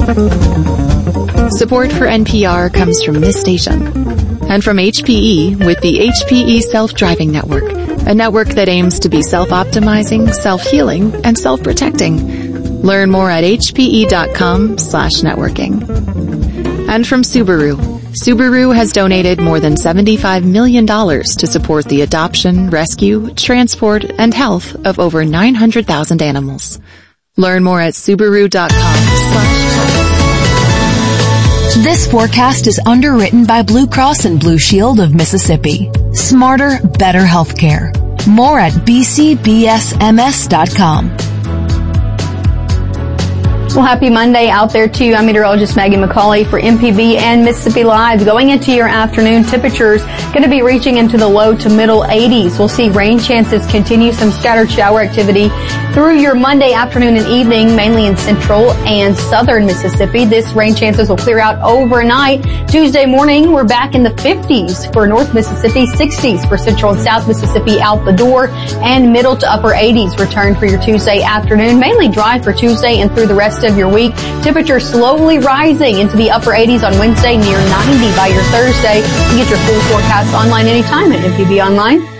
Support for NPR comes from this station and from HPE with the HPE Self-Driving Network, a network that aims to be self-optimizing, self-healing, and self-protecting. Learn more at hpe.com/networking. And from Subaru. Subaru has donated more than $75 million to support the adoption, rescue, transport, and health of over 900,000 animals. Learn more at subaru.com/trust. This forecast is underwritten by Blue Cross and Blue Shield of Mississippi. Smarter, better healthcare. More at bcbsms.com. Well, happy Monday out there to you. I'm meteorologist Maggie McCauley for MPB and Mississippi Live. Going into your afternoon, temperatures going to be reaching into the low to middle 80s. We'll see rain chances continue, some scattered shower activity through your Monday afternoon and evening, mainly in central and southern Mississippi. This rain chances will clear out overnight. Tuesday morning, we're back in the 50s for North Mississippi, 60s for central and south Mississippi out the door, and middle to upper 80s return for your Tuesday afternoon. Mainly dry for Tuesday and through the rest of your week. Temperature slowly rising into the upper 80s on Wednesday, near 90 by your Thursday. You get your full forecast online anytime at MPB Online.